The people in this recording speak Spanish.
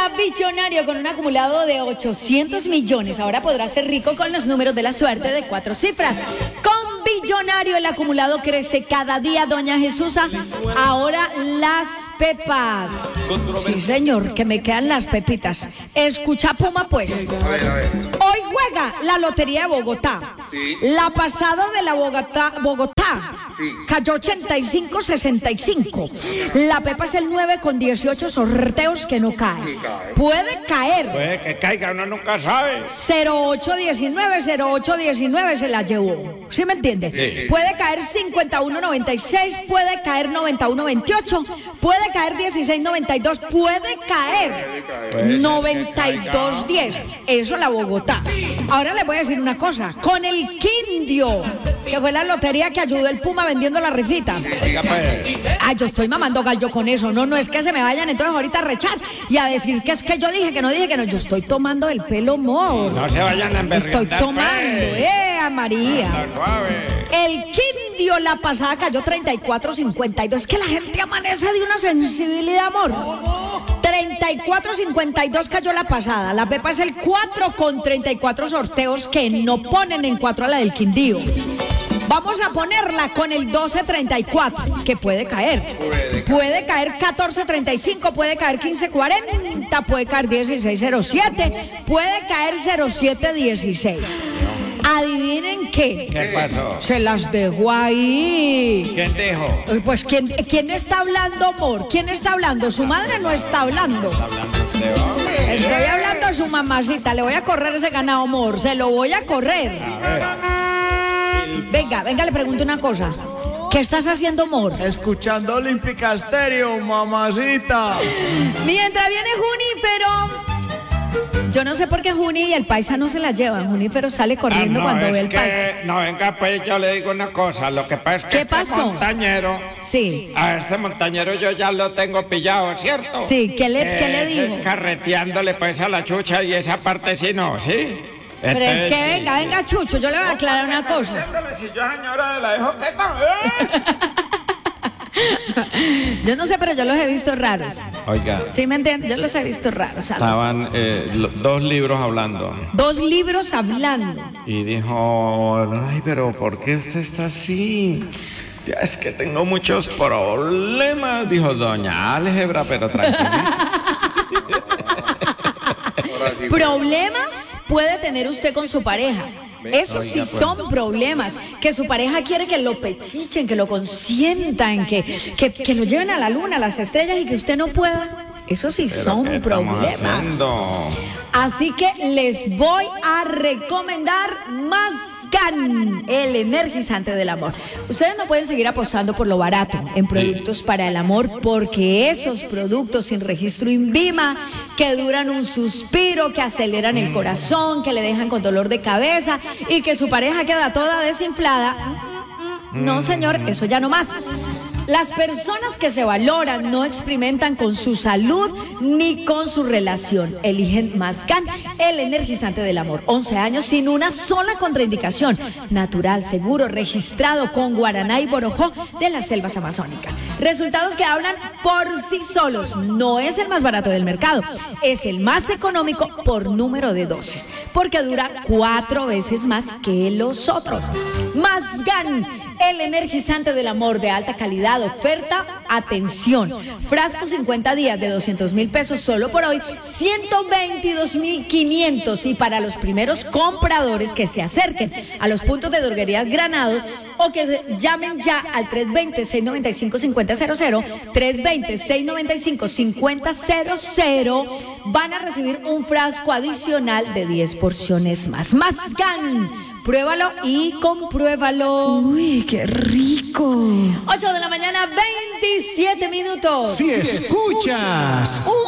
billonario con un acumulado de 800 millones. Ahora podrá ser rico con los números de la suerte de 4 cifras. Con billonario el acumulado crece cada día, doña Jesusa. Ahora las pepas. Sí, señor, que me quedan las pepitas. Escucha, Puma, pues. A ver. Hoy juega la Lotería de Bogotá. Sí. La pasada de la Bogotá Sí. cayó 85-65. La pepa es el 9 con 18 sorteos que no cae. Sí, cae. Puede caer. Puede que caiga, uno nunca sabe. 0819 se la llevó. ¿Sí me entiende? Sí. Puede caer 51.96, puede caer 91.28, puede caer 16.92, puede caer Puede ser que 92.10. Eso la Bogotá. Ahora les voy a decir una cosa. Con el Quindio, que fue la lotería que ayudó el Puma vendiendo la rifita. Oiga, pues. Ay, yo estoy mamando gallo con eso. No es que se me vayan entonces ahorita a rechar y a decir que es que yo dije que no. Yo estoy tomando el pelo mor. No se vayan a Estoy emberritar, tomando, pues. María. Anda suave. El Quindio la pasada cayó 34.52. Es que la gente amanece de una sensibilidad, amor. 34.52 cayó la pasada. La pepa es el 4 con 34 sorteos que no ponen en 4 a la del Quindío. Vamos a ponerla con el 12.34, que puede caer. Puede caer 14.35, puede caer 15.40, puede caer 16.07, puede caer 07.16. Adivinen qué. ¿Qué pasó? Se las dejo ahí. ¿Quién dijo? Pues ¿quién está hablando, amor? ¿Quién está hablando? Su madre no está hablando. Hablando usted, hombre. Estoy hablando a su mamacita. Le voy a correr ese ganado, amor. Se lo voy a correr. Venga, le pregunto una cosa. ¿Qué estás haciendo, amor? Escuchando Olímpica Estéreo, mamacita. Mientras viene Junífero. Yo no sé por qué Juni y el paisa no se la llevan. Junífero sale corriendo cuando es ve el que- paisa. No, venga, pues yo le digo una cosa. Lo que pasa es que ¿Qué este pasó? montañero, Sí. a este montañero yo ya lo tengo pillado, ¿cierto? Sí, ¿qué le Ese dijo? Es carreteándole pues a la chucha y esa parte sí no, ¿sí? Pero es Entonces, que venga, Chucho, yo le voy a aclarar una cosa. Si yo señora la dejo quieta. Yo no sé, pero yo los he visto raros. Oiga, ¿Sí me entiendes? Yo los he visto raros. estaban 2 libros hablando 2 libros hablando. y dijo, ay, pero ¿por qué usted está así? Ya, es que tengo muchos problemas, dijo doña Álgebra, pero tranquilízese. Ahora sí. Problemas puede tener usted con su pareja. Eso sí son problemas. Que su pareja quiere que lo pechichen, que lo consientan, que lo lleven a la luna, a las estrellas y que usted no pueda. Eso sí son ¿Qué estamos problemas. haciendo? Así que les voy a recomendar Mazgan, el energizante del amor. Ustedes no pueden seguir apostando por lo barato en productos para el amor, porque esos productos sin registro INVIMA, que duran un suspiro, que aceleran el corazón, que le dejan con dolor de cabeza y que su pareja queda toda desinflada. No, señor, eso ya no más. Las personas que se valoran no experimentan con su salud ni con su relación. Eligen Mazgan, el energizante del amor. 11 años sin una sola contraindicación. Natural, seguro, registrado con guaraná y borojó de las selvas amazónicas. Resultados que hablan por sí solos. No es el más barato del mercado. Es el más económico por número de dosis. Porque dura 4 veces más que los otros. Mazgan, el energizante del amor de alta calidad. Oferta, atención. Frasco 50 días de 200,000 pesos solo por hoy, 122,500. Y para los primeros compradores que se acerquen a los puntos de droguerías Granado o que llamen ya al 320-695-5000, 320-695-5000, van a recibir un frasco adicional de 10 porciones más. Mazgan. Pruébalo y compruébalo. Uy, qué rico. 8 de la mañana, 27 minutos. Si escuchas